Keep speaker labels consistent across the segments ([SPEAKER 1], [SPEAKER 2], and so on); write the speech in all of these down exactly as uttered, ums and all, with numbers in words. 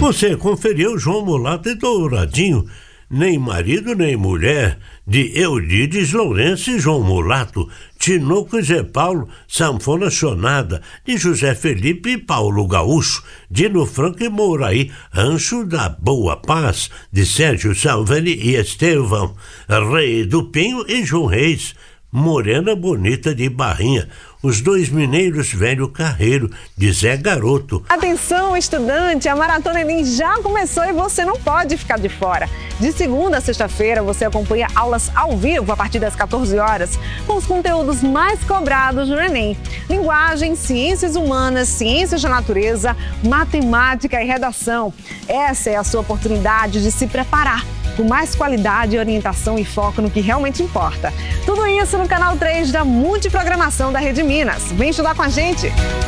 [SPEAKER 1] Você conferiu João Mulato e Douradinho, nem marido nem mulher, de Eurídice Lourenço e João Mulato, Tinoco e Zé Paulo, Sanfona Chonada, de José Felipe e Paulo Gaúcho, Dino Franco e Mouraí, Rancho da Boa Paz, de Sérgio Salvani e Estevão, Rei do Pinho e João Reis, Morena Bonita de Barrinha, Os Dois Mineiros Velho Carreiro, de Zé Garoto.
[SPEAKER 2] Atenção, estudante, a Maratona Enem já começou e você não pode ficar de fora. De segunda a sexta-feira, você acompanha aulas ao vivo a partir das quatorze horas, com os conteúdos mais cobrados no Enem. Linguagem, ciências humanas, ciências da natureza, matemática e redação. Essa é a sua oportunidade de se preparar com mais qualidade, orientação e foco no que realmente importa. Tudo isso no canal três da Multiprogramação da Rede Minas. Vem estudar com a gente!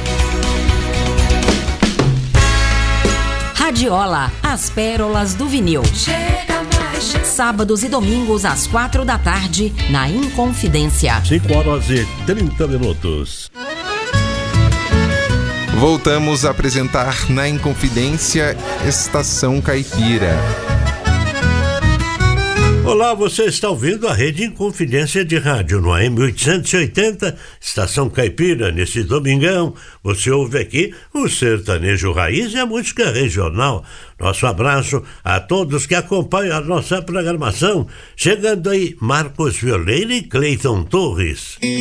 [SPEAKER 3] Radiola, as pérolas do vinil.
[SPEAKER 4] Chega mais, chega.
[SPEAKER 3] Sábados e domingos às quatro da tarde, na Inconfidência.
[SPEAKER 1] cinco horas e trinta minutos.
[SPEAKER 5] Voltamos a apresentar na Inconfidência Estação Caipira.
[SPEAKER 1] Olá, você está ouvindo a Rede Inconfidência de Rádio no A M oitocentos e oitenta, Estação Caipira. Nesse domingão, você ouve aqui o sertanejo raiz e a música regional. Nosso abraço a todos que acompanham a nossa programação. Chegando aí, Marcos Violeira e Cleiton Torres.